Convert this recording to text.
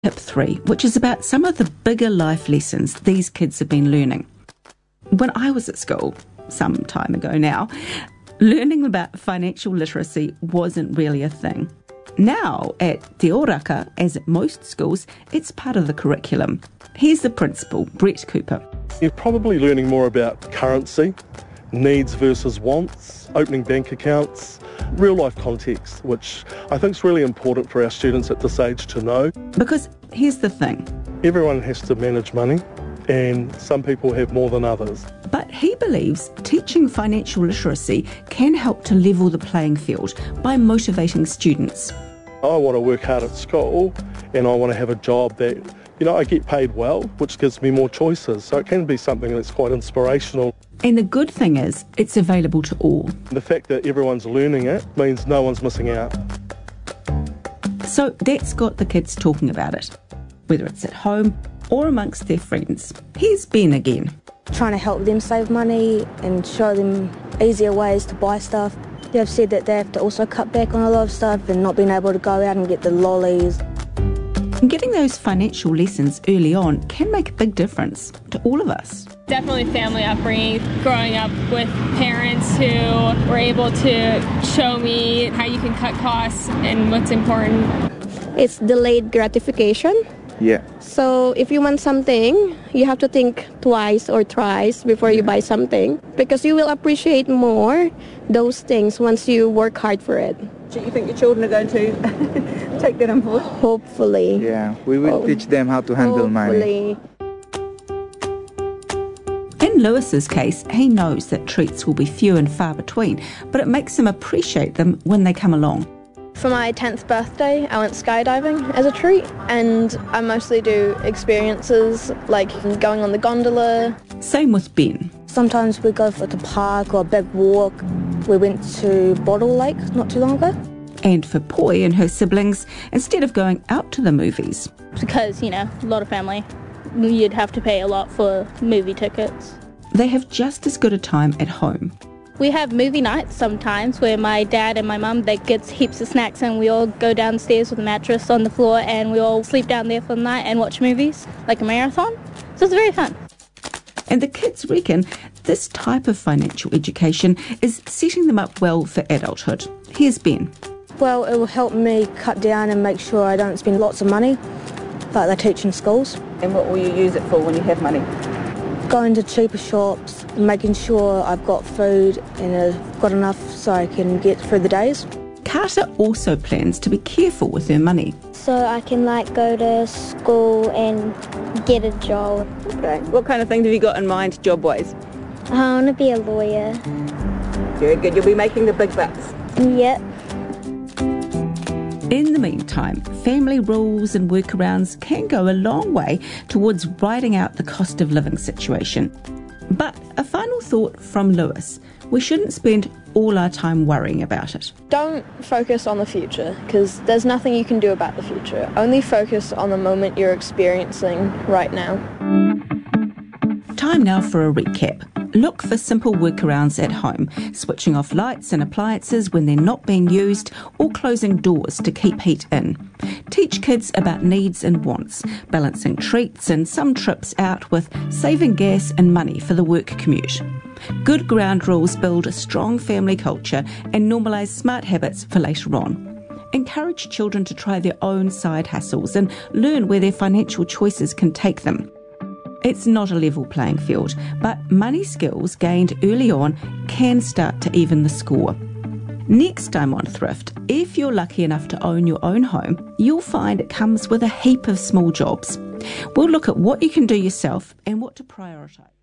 Tip 3, which is about some of the bigger life lessons these kids have been learning. When I was at school, some time ago now, learning about financial literacy wasn't really a thing. Now, at Te Oraka, as at most schools, it's part of the curriculum. Here's the principal, Brett Cooper. You're probably learning more about currency, needs versus wants, opening bank accounts, real-life context, which I think is really important for our students at this age to know. Because here's the thing. Everyone has to manage money, and some people have more than others. But he believes teaching financial literacy can help to level the playing field by motivating students. I want to work hard at school, and I want to have a job that, I get paid well, which gives me more choices. So it can be something that's quite inspirational. And the good thing is, it's available to all. The fact that everyone's learning it means no one's missing out. So that's got the kids talking about it, whether it's at home or amongst their friends. Here's Ben again. Trying to help them save money and show them easier ways to buy stuff. They've said that they have to also cut back on a lot of stuff and not being able to go out and get the lollies. Getting those financial lessons early on can make a big difference to all of us. Definitely family upbringing, growing up with parents who were able to show me how you can cut costs and what's important. It's delayed gratification. Yeah. So if you want something, you have to think twice or thrice before you buy something, because you will appreciate more those things once you work hard for it. Do you think your children are going to take that on board? Hopefully. Yeah, we will teach them how to handle money. In Lewis's case, he knows that treats will be few and far between, but it makes him appreciate them when they come along. For my 10th birthday, I went skydiving as a treat, and I mostly do experiences like going on the gondola. Same with Ben. Sometimes we go for the park or a big walk. We went to Bottle Lake not too long ago. And for Poi and her siblings, instead of going out to the movies. Because, a lot of family, you'd have to pay a lot for movie tickets. They have just as good a time at home. We have movie nights sometimes where my dad and my mum, they get heaps of snacks and we all go downstairs with a mattress on the floor and we all sleep down there for the night and watch movies, like a marathon. So it's very fun. And the kids reckon this type of financial education is setting them up well for adulthood. Here's Ben. Well, it will help me cut down and make sure I don't spend lots of money like they teach in schools. And what will you use it for when you have money? Going to cheaper shops, making sure I've got food and I've got enough so I can get through the days. Carter also plans to be careful with her money. So I can go to school and get a job. Okay. What kind of things have you got in mind job-wise? I want to be a lawyer. Good, good. You'll be making the big bucks. Yep. In the meantime, family rules and workarounds can go a long way towards riding out the cost of living situation. But a final thought from Lewis: we shouldn't spend all our time worrying about it. Don't focus on the future, because there's nothing you can do about the future. Only focus on the moment you're experiencing right now. Time now for a recap. Look for simple workarounds at home, switching off lights and appliances when they're not being used, or closing doors to keep heat in. Teach kids about needs and wants, balancing treats and some trips out with saving gas and money for the work commute. Good ground rules build a strong family culture and normalise smart habits for later on. Encourage children to try their own side hustles and learn where their financial choices can take them. It's not a level playing field, but money skills gained early on can start to even the score. Next time on Thrift, if you're lucky enough to own your own home, you'll find it comes with a heap of small jobs. We'll look at what you can do yourself and what to prioritise.